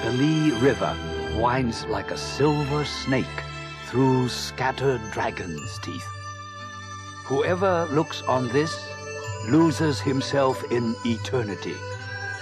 The Li River winds like a silver snake through scattered dragon's teeth. Whoever looks on this loses himself in eternity.